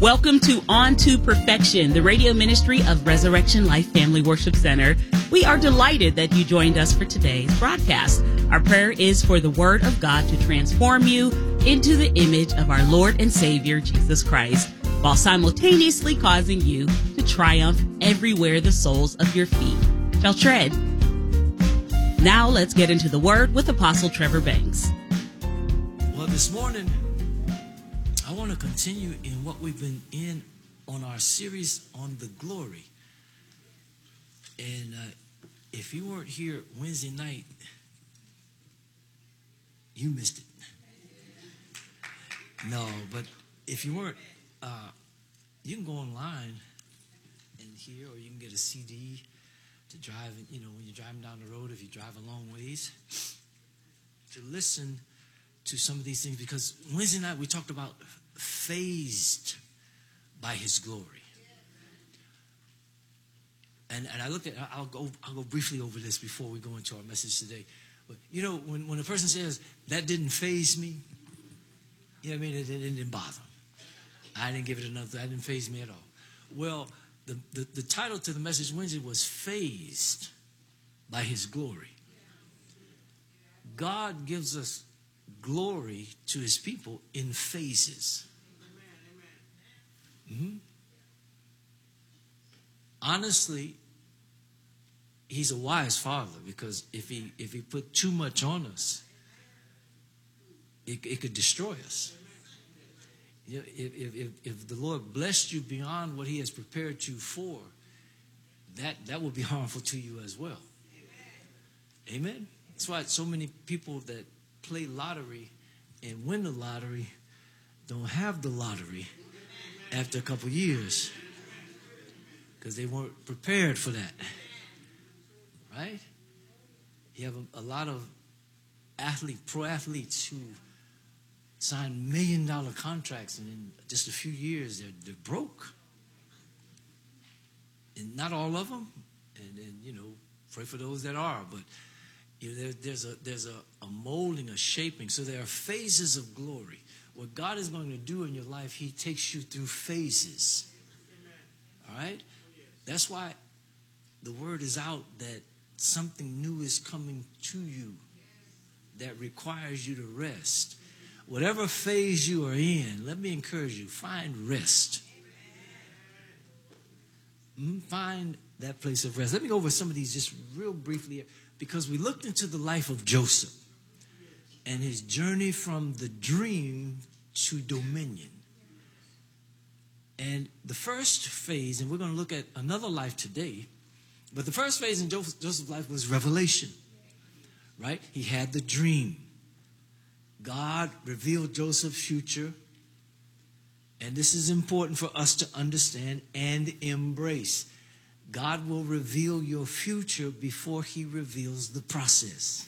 Welcome to On to Perfection, the radio ministry of Resurrection Life Family Worship Center. We are delighted that you joined us for today's broadcast. Our prayer is for the Word of God to transform you into the image of our Lord and Savior, Jesus Christ, while simultaneously causing you to triumph everywhere the soles of your feet shall tread. Now let's get into the Word with Apostle Trevor Banks. Well, this morning, I want to continue in what we've been in on our series on the glory. And if you weren't here Wednesday night, you missed it. No, but if you weren't, you can go online and hear, or you can get a CD to drive, when you're driving down the road, if you drive a long ways, to listen to some of these things. Because Wednesday night we talked about fazed by his glory. And I looked at, I'll go briefly over this before we go into our message today. But when a person says, that didn't faze me, you know what I mean? It didn't bother me. I didn't give it enough, that didn't faze me at all. Well, the title to the message Wednesday was Fazed by His Glory. God gives us glory to His people in phases. Mm-hmm. Honestly, He's a wise Father, because if he put too much on us, it could destroy us. If the Lord blessed you beyond what He has prepared you for, that will be harmful to you as well. Amen? That's why so many people that play lottery and win the lottery don't have the lottery after a couple years, because they weren't prepared for that. Right? You have a lot of pro athletes who sign $1 million contracts, and in just a few years they're broke. And not all of them, and pray for those that are, but there's a molding, a shaping. So there are phases of glory. What God is going to do in your life, He takes you through phases. All right? That's why the word is out that something new is coming to you that requires you to rest. Whatever phase you are in, let me encourage you, find rest. Find that place of rest. Let me go over some of these just real briefly, because we looked into the life of Joseph and his journey from the dream to dominion. And the first phase, and we're going to look at another life today, but the first phase in Joseph's life was revelation, right? He had the dream. God revealed Joseph's future, and this is important for us to understand and embrace. God will reveal your future before He reveals the process.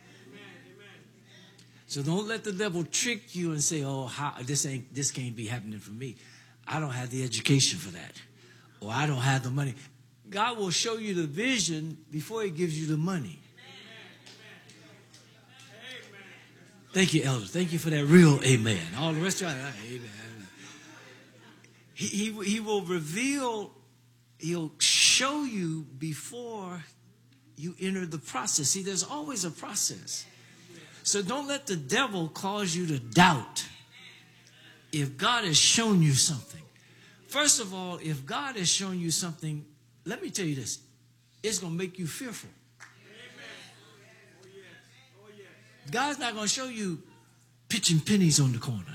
So don't let the devil trick you and say, oh, this can't be happening for me. I don't have the education for that, or I don't have the money. God will show you the vision before He gives you the money. Thank you, Elder. Thank you for that real amen. All the rest of it, amen. He will reveal, He'll show you before you enter the process. See, there's always a process. So don't let the devil cause you to doubt if God has shown you something. First of all, if God has shown you something, let me tell you this, it's going to make you fearful. God's not going to show you pitching pennies on the corner.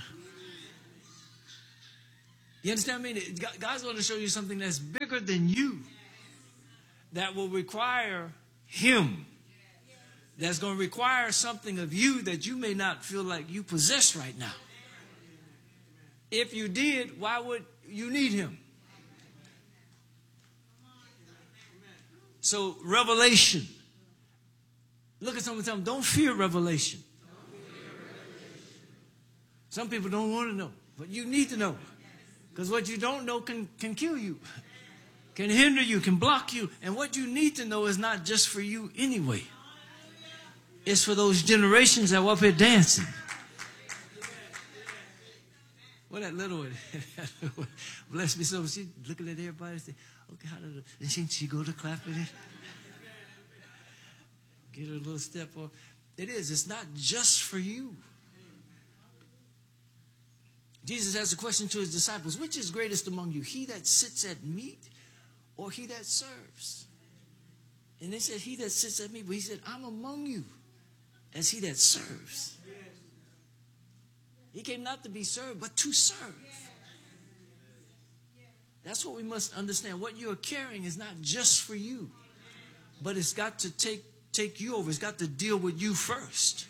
You understand what I mean? God's going to show you something that's bigger than you, that will require Him, that's going to require something of you that you may not feel like you possess right now. If you did, why would you need Him? So, revelation. Look at someone and tell them, don't fear revelation. Some people don't want to know, but you need to know. Because what you don't know can kill you, can hinder you, can block you. And what you need to know is not just for you anyway. It's for those generations that were up here dancing. Well, that little one, bless me so, she looking at everybody and say, okay, how did it? And she go to clapping it. Get her a little step off. It is. It's not just for you. Jesus asked a question to his disciples, which is greatest among you, he that sits at meat or he that serves? And they said, he that sits at meat. But he said, I'm among you as he that serves. He came not to be served, but to serve. That's what we must understand. What you're carrying is not just for you, but it's got to take you over. It's got to deal with you first.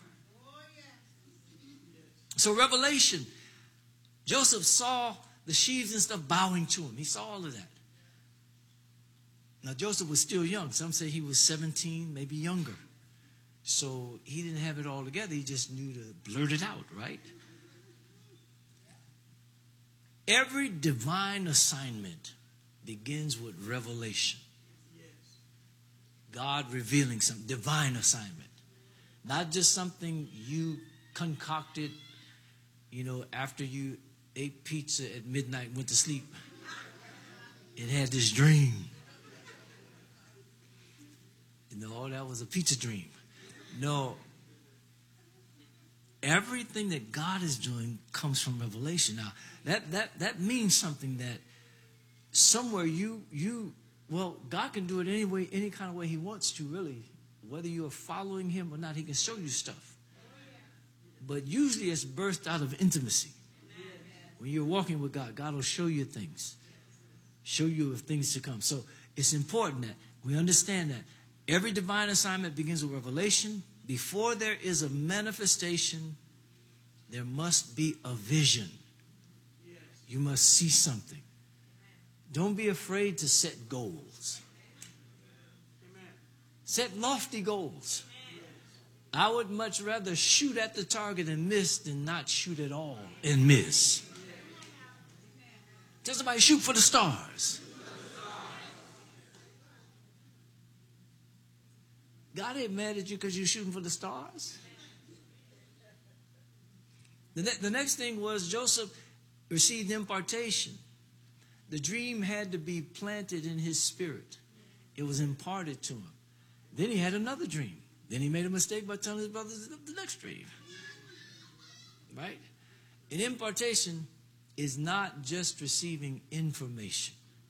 So Revelation, Joseph saw the sheaves and stuff bowing to him. He saw all of that. Now, Joseph was still young. Some say he was 17, maybe younger. So he didn't have it all together. He just knew to blurt it out, right? Every divine assignment begins with revelation. God revealing some divine assignment. Not just something you concocted, after you ate pizza at midnight and went to sleep and had this dream. That was a pizza dream. No. Everything that God is doing comes from revelation. Now, that means something that somewhere God can do it any kind of way he wants to, really. Whether you are following him or not, he can show you stuff. But usually it's birthed out of intimacy. When you're walking with God, God will show you things. Show you of things to come. So it's important that we understand that every divine assignment begins with revelation. Before there is a manifestation, there must be a vision. You must see something. Don't be afraid to set goals. Set lofty goals. I would much rather shoot at the target and miss than not shoot at all and miss. Tell somebody, shoot for the stars. God ain't mad at you because you're shooting for the stars. The next thing was Joseph received impartation. The dream had to be planted in his spirit. It was imparted to him. Then he had another dream. Then he made a mistake by telling his brothers the next dream. Right? An impartation is not just receiving information.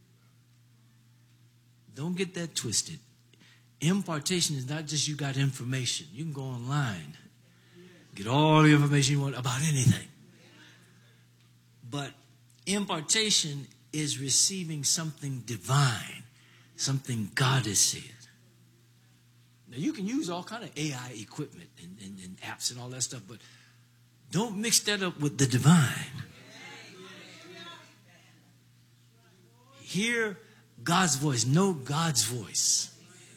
Don't get that twisted. Impartation is not just you got information. You can go online, get all the information you want about anything. But impartation is receiving something divine, something God has said. Now, you can use all kind of AI equipment and apps and all that stuff, but don't mix that up with the divine. Hear God's voice. Know God's voice.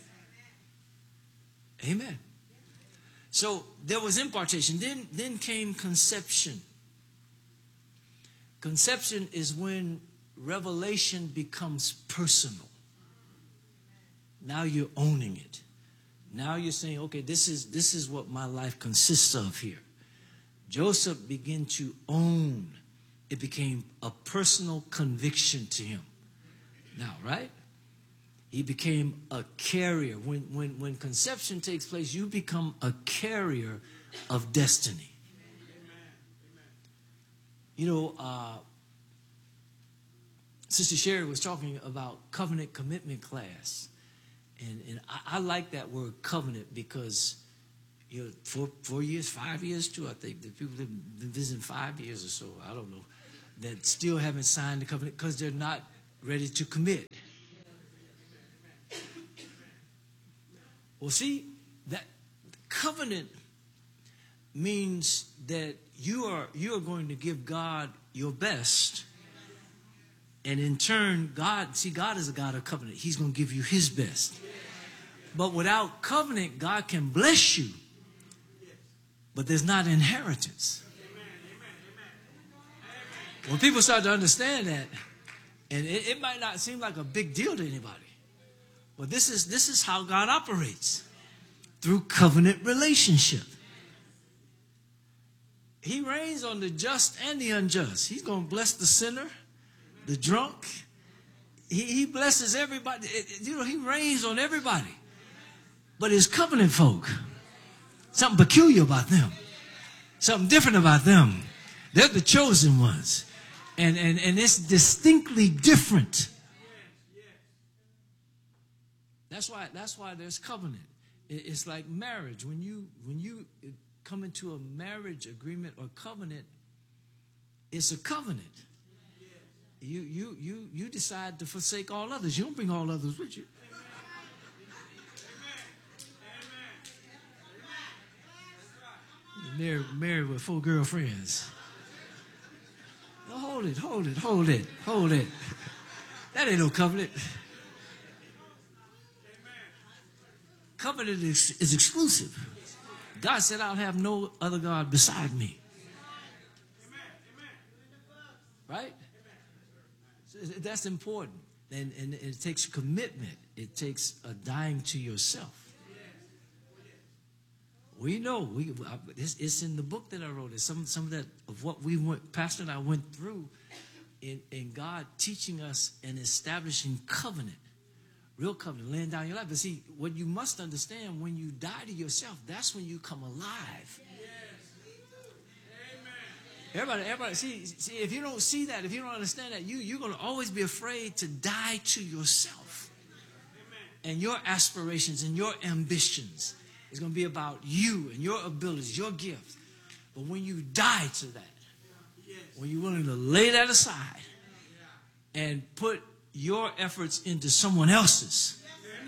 Amen. So there was impartation. Then came conception. Conception is when revelation becomes personal. Now you're owning it. Now you're saying, okay, this is what my life consists of here. Joseph began to own. It became a personal conviction to him. Now, right? He became a carrier. When conception takes place, you become a carrier of destiny. Sister Sherry was talking about covenant commitment class. And I like that word covenant because, 4 years, 5 years too, I think. The people that have been visiting 5 years or so, I don't know, that still haven't signed the covenant because they're not ready to commit. Well, see, that covenant means that you are going to give God your best. And in turn, God is a God of covenant. He's going to give you his best. But without covenant, God can bless you. But there's not inheritance. When people start to understand that, and it might not seem like a big deal to anybody, but this is how God operates, through covenant relationship. He reigns on the just and the unjust. He's going to bless the sinner, the drunk. He blesses everybody. He reigns on everybody. But his covenant folk, something peculiar about them, something different about them. They're the chosen ones. And it's distinctly different. That's why there's covenant. It's like marriage. When you come into a marriage agreement or covenant, it's a covenant. You decide to forsake all others. You don't bring all others with you. You're married with 4 girlfriends. No, hold it. That ain't no covenant. Covenant is exclusive. God said, I'll have no other God beside me. Right? So that's important. And it takes commitment. It takes a dying to yourself. We know. It's in the book that I wrote. It's some of that of what Pastor and I went through in God teaching us and establishing covenant. Real covenant, laying down your life. But see, what you must understand, when you die to yourself, that's when you come alive. Everybody, see, if you don't see that, if you don't understand that, you're going to always be afraid to die to yourself. And your aspirations and your ambitions is going to be about you and your abilities, your gifts. But when you die to that, when you're willing to lay that aside and put your efforts into someone else's.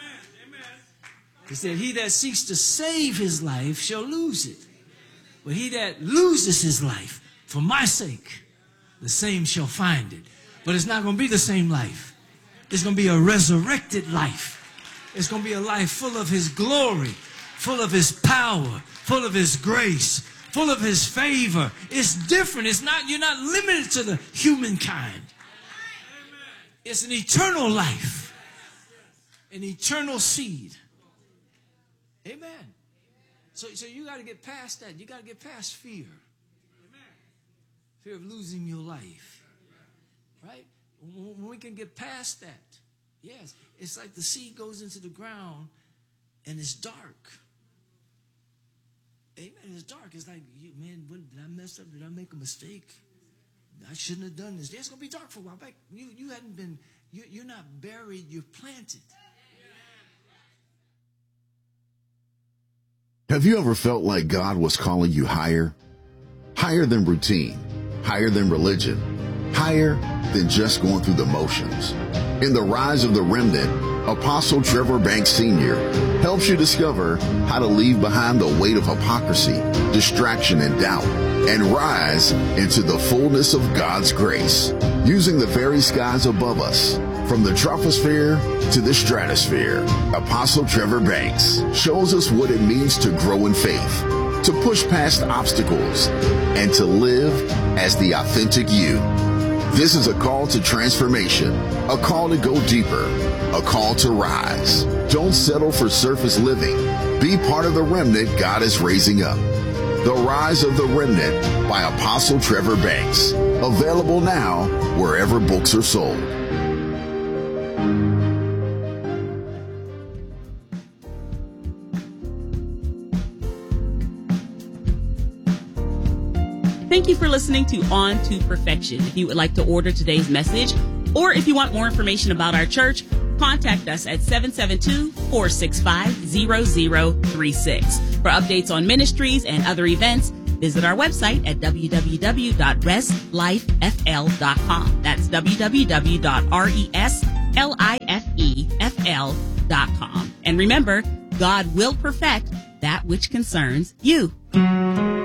He said, he that seeks to save his life shall lose it. But he that loses his life for my sake, the same shall find it. But it's not going to be the same life. It's going to be a resurrected life. It's going to be a life full of his glory, full of his power, full of his grace, full of his favor. It's different. You're not limited to the humankind. It's an eternal life, an eternal seed. Amen. So you got to get past that. You got to get past fear. Fear of losing your life. Right? When we can get past that, yes, it's like the seed goes into the ground and it's dark. Amen. It's dark. It's like, man, what, did I mess up? Did I make a mistake? I shouldn't have done this. Yeah, it's going to be dark for a while back. You hadn't been, you're not buried, you're planted. Have you ever felt like God was calling you higher? Higher than routine, higher than religion, higher than just going through the motions. In The Rise of the Remnant, Apostle Trevor Banks Sr. helps you discover how to leave behind the weight of hypocrisy, distraction, and doubt, and rise into the fullness of God's grace, using the very skies above us. From the troposphere to the stratosphere, Apostle Trevor Banks shows us what it means to grow in faith, to push past obstacles, and to live as the authentic you. This is a call to transformation, a call to go deeper, a call to rise. Don't settle for surface living. Be part of the remnant God is raising up. The Rise of the Remnant by Apostle Trevor Banks. Available now wherever books are sold. Thank you for listening to On to Perfection. If you would like to order today's message, or if you want more information about our church, contact us at 772-465-0036. For updates on ministries and other events, visit our website at www.reslifefl.com. That's www.reslifefl.com. And remember, God will perfect that which concerns you.